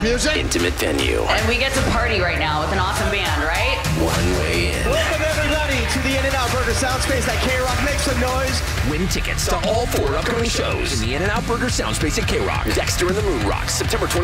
Music. Intimate venue. And we get to party right now with an awesome band, right? One way in. Welcome everybody to the In-N-Out Burger Soundspace at K-Rock. Make some noise. Win tickets to all 4 upcoming shows in the In-N-Out Burger Soundspace at K-Rock. Dexter and the Moon Rocks, September 20th.